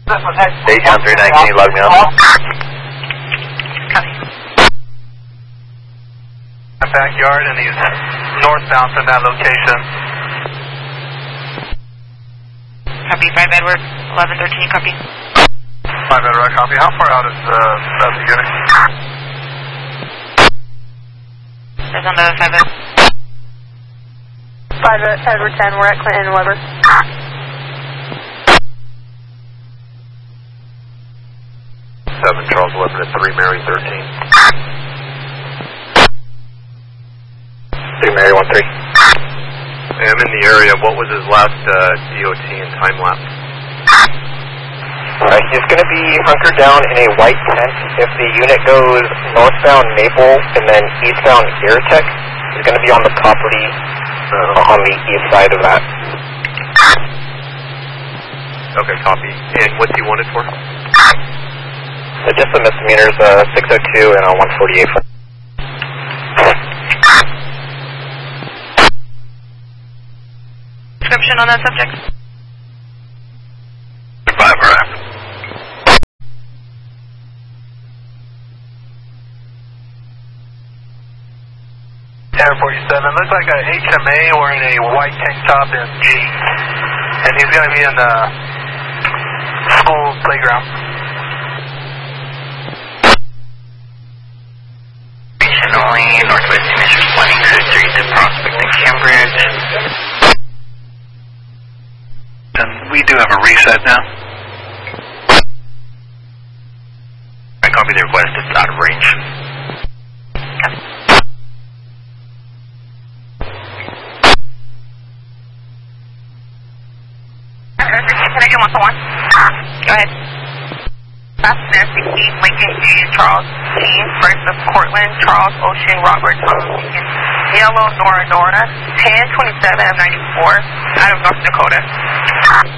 Daytown 39, can you log me on? Copy. Backyard, and he's northbound from that location. Copy, 5 Edward, 1113, copy. 5 Edward, copy. How far out is the unit? There's on the 5 Edward. 5 Edward 10, we're at Clinton and Weber. 7 Charles 11 at 3 Mary 13. 3 Mary 13. I'm in the area. What was his last DOT and time lapse? He's going to be hunkered down in a white tent. If the unit goes northbound Maple and then eastbound Airtech, he's going to be on the property on the east side of that. Okay, copy. And what's he wanted for? Just the misdemeanors, 602 and 148. Description on that subject? 5 right. Air 47, looks like a HMA wearing a white tank top and jeans. And he's going to be in the school playground. Only Northwest Emissions 183 to Prospect and Cambridge. And we do have a reset now. I copy the request. It's out of range. Copy. Can I get 1-1? Go ahead. Passenger 16, Lincoln Union Charles T versus Cortland Charles Ocean Roberts Lincoln Yellow Nora 1027 94 out of North Dakota.